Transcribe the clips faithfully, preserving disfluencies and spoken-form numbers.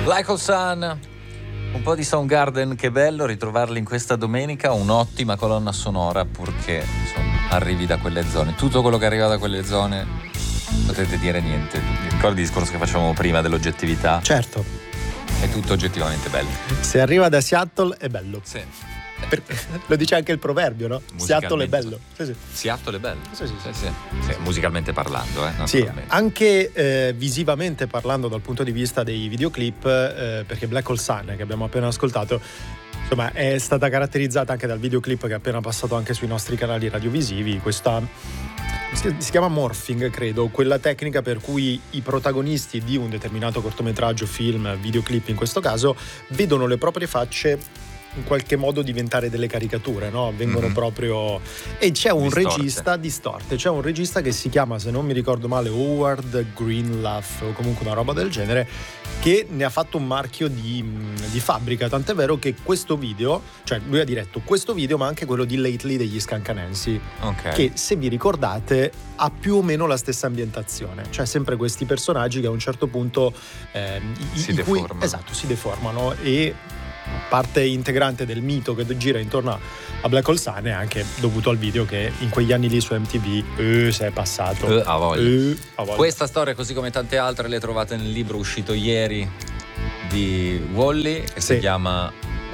Michael Sun, un po' di Soundgarden, che bello ritrovarli in questa domenica, un'ottima colonna sonora, purché insomma arrivi da quelle zone. Tutto quello che arriva da quelle zone potete dire niente. Ricordi il discorso che facevamo prima dell'oggettività? Certo. È tutto oggettivamente bello. Se arriva da Seattle è bello. Sì. Perché lo dice anche il proverbio, no? Seattle è bello. Sì, sì. Seattle è bello. Sì, sì, sì. Sì, sì. Sì, musicalmente parlando, eh, sì, anche eh, visivamente parlando dal punto di vista dei videoclip, eh, perché Black Hole Sun, che abbiamo appena ascoltato, insomma, è stata caratterizzata anche dal videoclip che è appena passato anche sui nostri canali radiovisivi. Questa si chiama morphing, credo, quella tecnica per cui i protagonisti di un determinato cortometraggio, film, videoclip in questo caso, vedono le proprie facce in qualche modo diventare delle caricature, no? Vengono mm-hmm. proprio... E c'è un distorte. regista distorte, c'è un regista che si chiama, se non mi ricordo male, Howard Greenleaf o comunque una roba del genere, che ne ha fatto un marchio di, di fabbrica, tant'è vero che questo video, cioè lui ha diretto questo video ma anche quello di Lately degli Scancanensi, okay. che se vi ricordate ha più o meno la stessa ambientazione, cioè sempre questi personaggi che a un certo punto eh, si i, deformano. Cui, esatto, si deformano, e parte integrante del mito che gira intorno a Black Hole Sun è anche dovuto al video che in quegli anni lì su M T V eh, si è passato. Eh, a voglia. Eh, a voglia. Questa storia, così come tante altre, le trovate nel libro uscito ieri di Wall-E, che sì. si chiama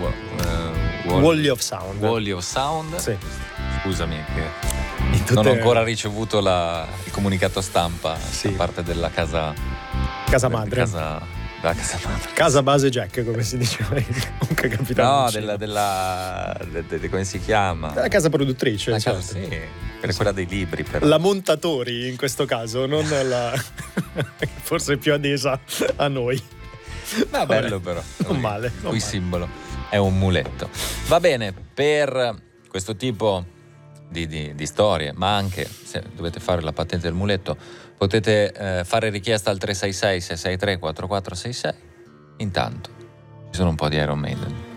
uh, Wall- Wall-E of Sound. Wall-E of Sound. Sì. Scusami che tutte... non ho ancora ricevuto la, il comunicato stampa sì. da parte della casa casa madre. Casa, da casa madre. Casa base Jack, come si diceva comunque capitano. No, della, della de, de, de, come si chiama? La casa produttrice, la certo. casa, sì, per quella dei libri, però. La Montatori in questo caso, non la forse più adesa a noi. Ma bello però. Non male. Non il male. simbolo è un muletto. Va bene, per questo tipo di, di, di storie, ma anche se dovete fare la patente del muletto, potete eh, fare richiesta al tre sei sei sei sei tre quattro quattro sei sei. Intanto ci sono un po' di Iron Maiden.